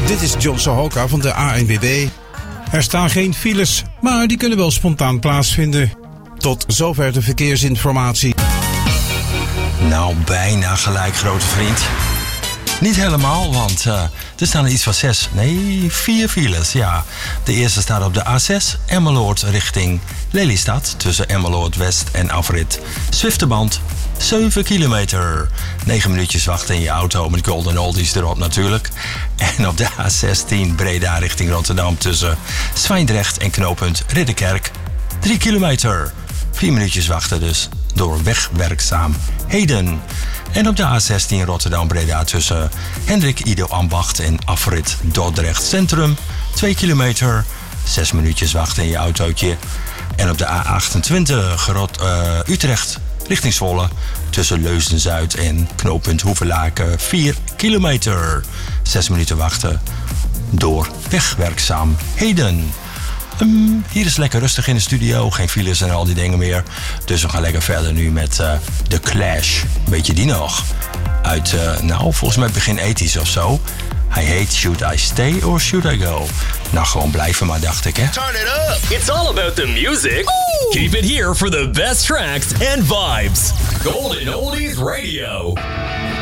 Dit is John Sohoka van de ANWB. Er staan geen files, maar die kunnen wel spontaan plaatsvinden. Tot zover de verkeersinformatie. Nou, bijna gelijk, grote vriend. Niet helemaal, want er staan er iets van 4 files. Ja, de eerste staat op de A6, Emmeloord richting Lelystad. Tussen Emmeloord West en afrit Zwifterband. 7 kilometer. 9 minuutjes wachten in je auto met golden oldies erop natuurlijk. En op de A16 Breda richting Rotterdam tussen Zwijndrecht en knooppunt Ridderkerk. 3 kilometer. 4 minuutjes wachten dus door wegwerkzaamheden. En op de A16 Rotterdam-Breda tussen Hendrik Ido Ambacht en afrit Dordrecht Centrum. 2 kilometer. 6 minuutjes wachten in je autootje. En op de A28 Utrecht richting Zwolle tussen Leusden-Zuid en knooppunt Hoevelaken 4 kilometer. 6 minuten wachten door wegwerkzaamheden. Hier is lekker rustig in de studio, geen files en al die dingen meer. Dus we gaan lekker verder nu met The Clash. Weet je die nog? Uit, volgens mij begin 80's of zo. Hij heet Should I Stay or Should I Go? Nou, gewoon blijven maar, dacht ik, hè. Turn it up! It's all about the music. Ooh. Keep it here for the best tracks and vibes. Golden Oldies Radio.